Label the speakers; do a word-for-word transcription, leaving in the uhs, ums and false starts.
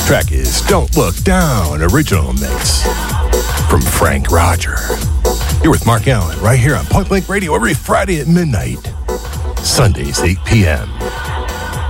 Speaker 1: Track is Don't Look Down, original mix from Frank Roger. You're with Mark Allen right here on Point Blank Radio every Friday at midnight, Sundays eight p.m.